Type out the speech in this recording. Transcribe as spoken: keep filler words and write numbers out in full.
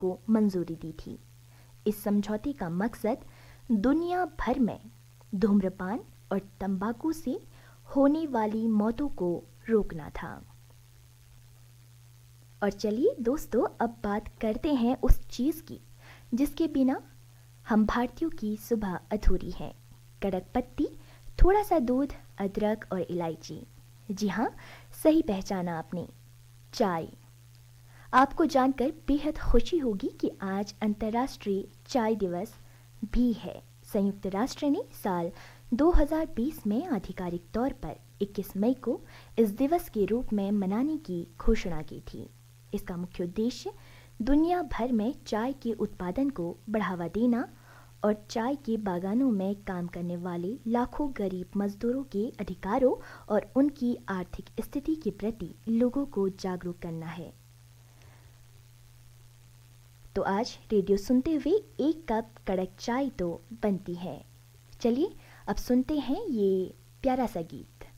को मंजूरी दी थी। इस समझौते का मकसद दुनिया भर में धूम्रपान और तंबाकू से होने वाली मौतों को रोकना था। और चलिए दोस्तों, अब बात करते हैं उस चीज़ की जिसके बिना हम भारतीयों की सुबह अधूरी है। कड़क पत्ती, थोड़ा सा दूध, अदरक और इलायची। जी हाँ, सही पहचाना आपने, चाय। आपको जानकर बेहद खुशी होगी कि आज अंतर्राष्ट्रीय चाय दिवस भी है। संयुक्त राष्ट्र ने साल दो हज़ार बीस में आधिकारिक तौर पर इक्कीस मई को इस दिवस के रूप में मनाने की घोषणा की थी। इसका मुख्य उद्देश्य दुनिया भर में चाय के उत्पादन को बढ़ावा देना और चाय के बागानों में काम करने वाले लाखों गरीब मजदूरों के अधिकारों और उनकी आर्थिक स्थिति के प्रति लोगों को जागरूक करना है। तो आज रेडियो सुनते हुए एक कप कड़क चाय तो बनती है। चलिए अब सुनते हैं ये प्यारा सा गीत।